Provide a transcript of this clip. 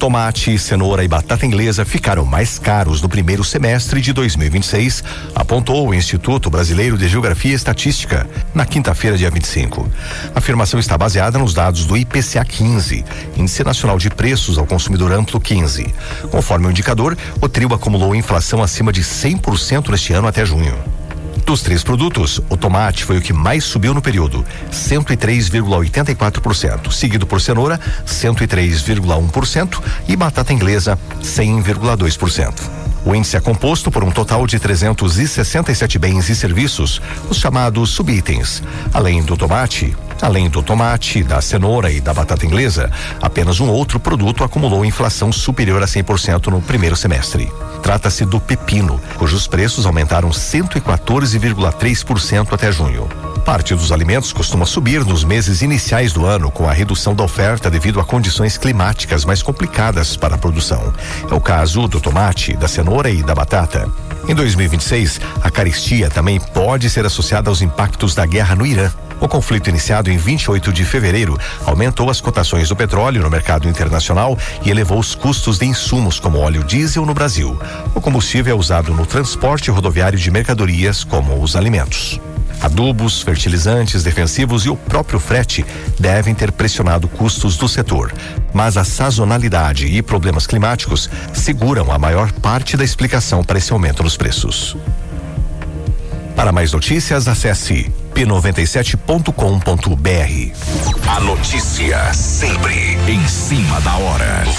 Tomate, cenoura e batata inglesa ficaram mais caros no primeiro semestre de 2026, apontou o Instituto Brasileiro de Geografia e Estatística na quinta-feira, dia 25. A afirmação está baseada nos dados do IPCA 15, Índice Nacional de Preços ao Consumidor Amplo 15. Conforme o indicador, o trio acumulou inflação acima de 100% neste ano até junho. Dos três produtos, o tomate foi o que mais subiu no período, 103,84%, seguido por cenoura, 103,1% e batata inglesa, 100,2%. O índice é composto por um total de 367 bens e serviços, os chamados subitens. Além do tomate, da cenoura e da batata inglesa, apenas um outro produto acumulou inflação superior a 100% no primeiro semestre. Trata-se do pepino, cujos preços aumentaram 114,3% até junho. Parte dos alimentos costuma subir nos meses iniciais do ano com a redução da oferta devido a condições climáticas mais complicadas para a produção. É o caso do tomate, da cenoura e da batata. Em 2026, a carestia também pode ser associada aos impactos da guerra no Irã. O conflito iniciado em 28 de fevereiro aumentou as cotações do petróleo no mercado internacional e elevou os custos de insumos como óleo diesel no Brasil. O combustível é usado no transporte rodoviário de mercadorias, como os alimentos. Adubos, fertilizantes defensivos e o próprio frete devem ter pressionado custos do setor, mas a sazonalidade e problemas climáticos seguram a maior parte da explicação para esse aumento nos preços. Para mais notícias, acesse p97.com.br. A notícia sempre em cima da hora.